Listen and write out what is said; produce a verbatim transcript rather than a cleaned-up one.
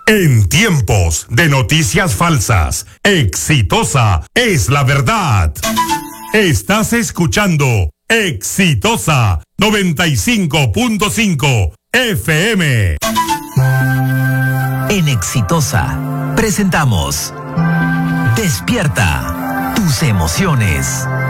En tiempos de noticias falsas, Exitosa es la verdad. Estás escuchando Exitosa noventa y cinco punto cinco F M. En Exitosa presentamos Despierta tus emociones.